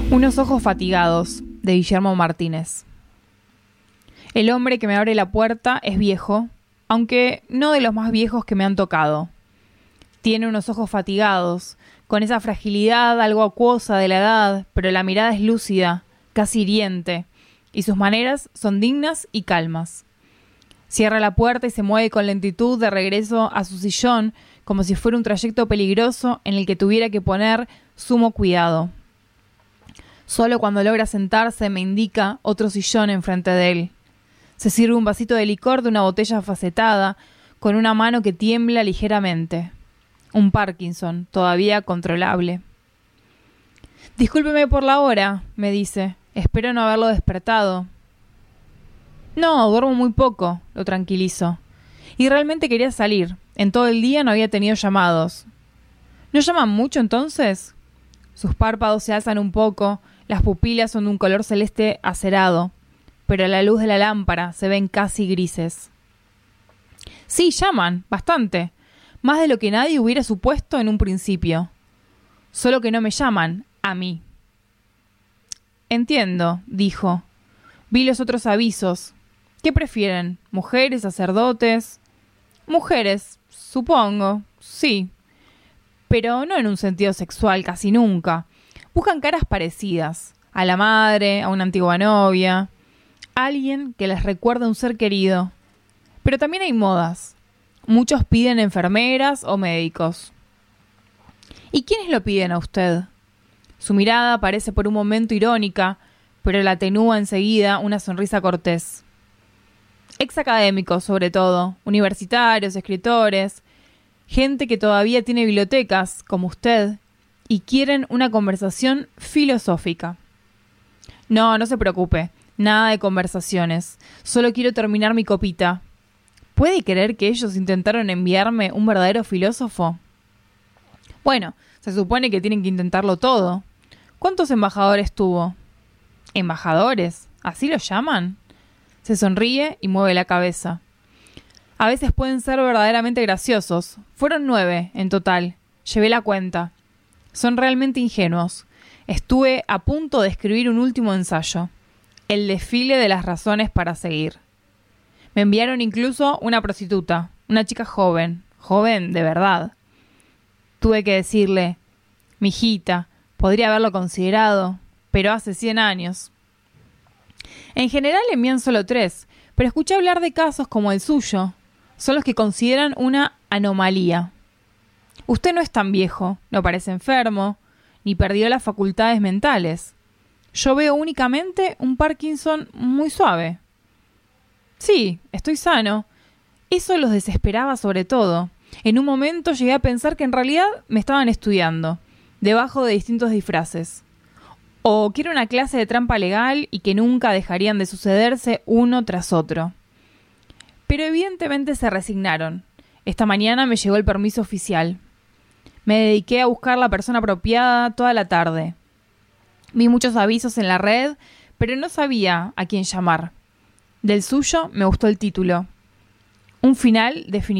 Unos ojos fatigados, de Guillermo Martínez. El hombre que me abre la puerta es viejo, aunque no de los más viejos que me han tocado. Tiene unos ojos fatigados, con esa fragilidad algo acuosa de la edad, pero la mirada es lúcida, casi hiriente, y sus maneras son dignas y calmas. Cierra la puerta y se mueve con lentitud de regreso a su sillón, como si fuera un trayecto peligroso en el que tuviera que poner sumo cuidado. Solo cuando logra sentarse me indica otro sillón enfrente de él. Se sirve un vasito de licor de una botella facetada, con una mano que tiembla ligeramente. Un Parkinson, todavía controlable. «Discúlpeme por la hora», me dice. «Espero no haberlo despertado». «No, duermo muy poco», lo tranquilizo. «Y realmente quería salir. En todo el día no había tenido llamados». «¿No llaman mucho entonces?» Sus párpados se alzan un poco, las pupilas son de un color celeste acerado, pero a la luz de la lámpara se ven casi grises. «Sí, llaman, bastante. Más de lo que nadie hubiera supuesto en un principio. Solo que no me llaman, a mí». «Entiendo», dijo. «Vi los otros avisos. ¿Qué prefieren? ¿Mujeres, sacerdotes?» «Mujeres, supongo, sí. Pero no en un sentido sexual, casi nunca. Buscan caras parecidas. A la madre, a una antigua novia. Alguien que les recuerda a un ser querido. Pero también hay modas. Muchos piden enfermeras o médicos». «¿Y quiénes lo piden a usted?» Su mirada parece por un momento irónica, pero la atenúa enseguida una sonrisa cortés. «Ex-académicos, sobre todo, universitarios, escritores, gente que todavía tiene bibliotecas, como usted, y quieren una conversación filosófica». «No, no se preocupe, nada de conversaciones. Solo quiero terminar mi copita». ¿Puede creer que ellos intentaron enviarme un verdadero filósofo? Bueno, se supone que tienen que intentarlo todo. ¿Cuántos embajadores tuvo? ¿Embajadores? ¿Así los llaman? Se sonríe y mueve la cabeza. A veces pueden ser verdaderamente graciosos. Fueron 9 en total. Llevé la cuenta. Son realmente ingenuos. Estuve a punto de escribir un último ensayo. El desfile de las razones para seguir. Me enviaron incluso una prostituta, una chica joven de verdad. Tuve que decirle, mijita, podría haberlo considerado, pero hace 100 años. En general envían solo 3, pero escuché hablar de casos como el suyo. Son los que consideran una anomalía. Usted no es tan viejo, no parece enfermo, ni perdió las facultades mentales. Yo veo únicamente un Parkinson muy suave. Sí, estoy sano. Eso los desesperaba sobre todo. En un momento llegué a pensar que en realidad me estaban estudiando, debajo de distintos disfraces. O que era una clase de trampa legal y que nunca dejarían de sucederse uno tras otro. Pero evidentemente se resignaron. Esta mañana me llegó el permiso oficial. Me dediqué a buscar la persona apropiada toda la tarde. Vi muchos avisos en la red, pero no sabía a quién llamar. Del suyo me gustó el título. Un final definitivo.